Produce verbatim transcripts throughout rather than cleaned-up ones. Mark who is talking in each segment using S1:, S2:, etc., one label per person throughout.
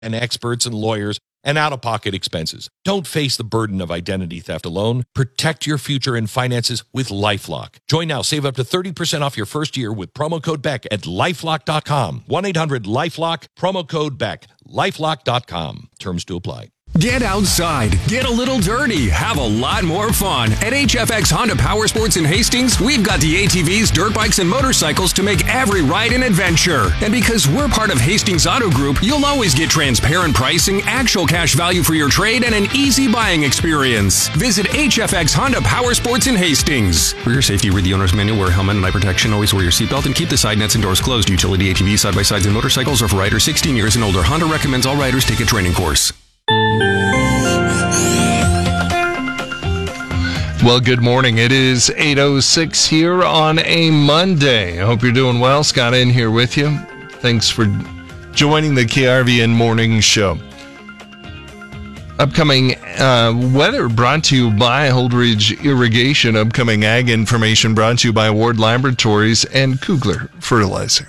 S1: and experts and lawyers and out-of-pocket expenses. Don't face the burden of identity theft alone. Protect your future and finances with LifeLock. Join now. Save up to thirty percent off your first year with promo code Beck at lifelock dot com. one eight hundred lifelock, promo code Beck. lifelock dot com. Terms to apply.
S2: Get outside, get a little dirty, have a lot more fun. At H F X Honda Power Sports in Hastings, we've got the A T Vs, dirt bikes, and motorcycles to make every ride an adventure. And because we're part of Hastings Auto Group, you'll always get transparent pricing, actual cash value for your trade, and an easy buying experience. Visit H F X Honda Power Sports in Hastings. For your safety, read the owner's manual, wear a helmet and eye protection, always wear your seatbelt, and keep the side nets and doors closed. Utility A T Vs, side-by-sides, and motorcycles are for riders sixteen years and older. Honda recommends all riders take a training course.
S3: Well, good morning. It is eight oh six here on a Monday. I hope you're doing well. Scott in here with you. Thanks for joining the K R V N Morning Show. Upcoming uh, weather brought to you by Holdridge Irrigation. Upcoming ag information brought to you by Ward Laboratories and Kugler Fertilizer.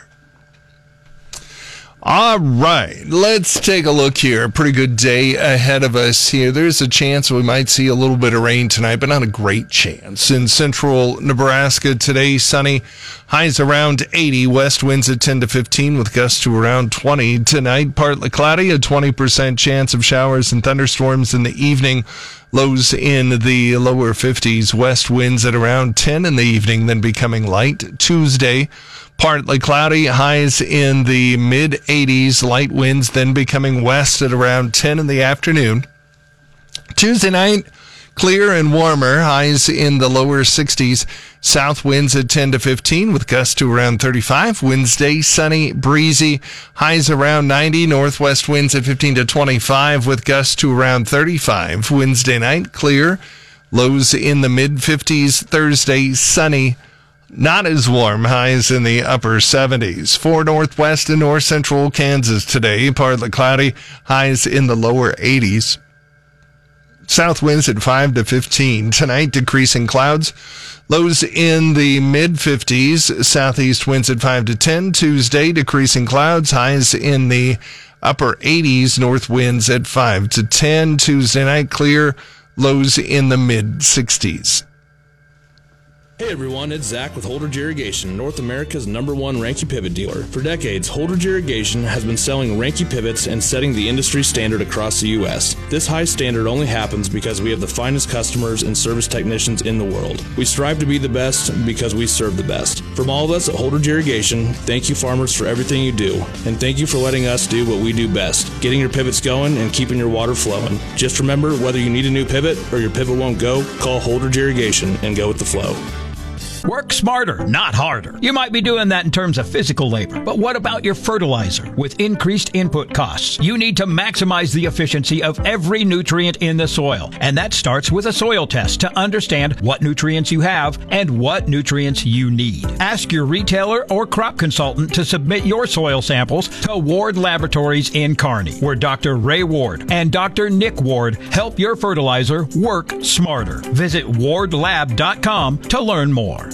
S3: All right, let's take a look here. Pretty good day ahead of us here. There's a chance we might see a little bit of rain tonight, but not a great chance. In central Nebraska today, sunny, highs around eighty, west winds at ten to fifteen with gusts to around twenty. Tonight, partly cloudy, a twenty percent chance of showers and thunderstorms in the evening. Lows in the lower fifties, west winds at around ten in the evening, then becoming light. Tuesday, partly cloudy, highs in the mid-eighties, light winds then becoming west at around ten in the afternoon. Tuesday night, clear and warmer, highs in the lower sixties, south winds at ten to fifteen with gusts to around thirty-five. Wednesday, sunny, breezy, highs around ninety, northwest winds at fifteen to twenty-five with gusts to around thirty-five. Wednesday night, clear, lows in the mid-fifties. Thursday, sunny, not as warm, highs in the upper seventies. For northwest and north central Kansas today, partly cloudy, highs in the lower eighties. South winds at five to fifteen. Tonight, decreasing clouds, lows in the mid-fifties. Southeast winds at five to ten. Tuesday, decreasing clouds, highs in the upper eighties. North winds at five to ten. Tuesday night, clear, lows in the mid-sixties.
S4: Hey everyone, it's Zach with Holdridge Irrigation, North America's number one Ranke pivot dealer. For decades, Holdridge Irrigation has been selling Ranke pivots and setting the industry standard across the U S. This high standard only happens because we have the finest customers and service technicians in the world. We strive to be the best because we serve the best. From all of us at Holdridge Irrigation, thank you farmers for everything you do, and thank you for letting us do what we do best, getting your pivots going and keeping your water flowing. Just remember, whether you need a new pivot or your pivot won't go, call Holdridge Irrigation and go with the flow.
S5: Work smarter, not harder. You might be doing that in terms of physical labor, but what about your fertilizer? With increased input costs, you need to maximize the efficiency of every nutrient in the soil. And that starts with a soil test to understand what nutrients you have and what nutrients you need. Ask your retailer or crop consultant to submit your soil samples to Ward Laboratories in Kearney, where Doctor Ray Ward and Doctor Nick Ward help your fertilizer work smarter. Visit ward lab dot com to learn more.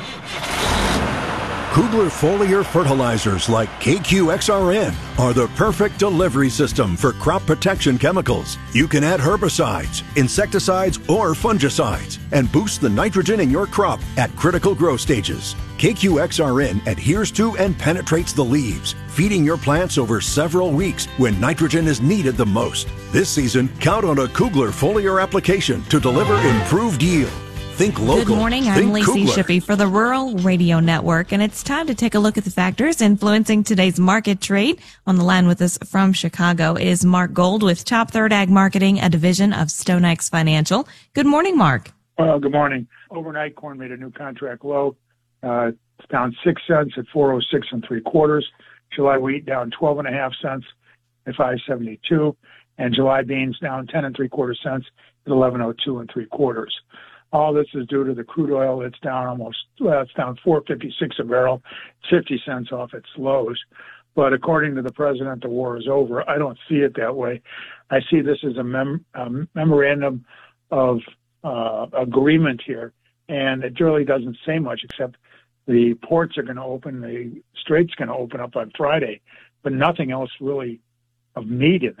S6: Kugler foliar fertilizers like K Q X R N are the perfect delivery system for crop protection chemicals. You can add herbicides, insecticides, or fungicides and boost the nitrogen in your crop at critical growth stages. K Q X R N adheres to and penetrates the leaves, feeding your plants over several weeks when nitrogen is needed the most. This season, count on a Kugler foliar application to deliver improved yield. Think local.
S7: Good morning. I'm
S6: Think
S7: Lacey
S6: Kugler.
S7: Shippey for the Rural Radio Network, and it's time to take a look at the factors influencing today's market trade. On the line with us from Chicago is Mark Gold with Top Third Ag Marketing, a division of StoneX Financial. Good morning, Mark.
S8: Well, good morning. Overnight, corn made a new contract low. Uh, it's down six cents at four oh six and three quarters. July wheat down twelve and a half cents at five seventy-two, and July beans down ten and three quarter cents at eleven oh two and three quarters. All this is due to the crude oil. It's down almost, well, it's down four fifty-six a barrel, fifty cents off its lows. But according to the president, the war is over. I don't see it that way. I see this as a, mem- a memorandum of uh, agreement here, and it really doesn't say much except the ports are going to open, the strait's going to open up on Friday, but nothing else really of meat in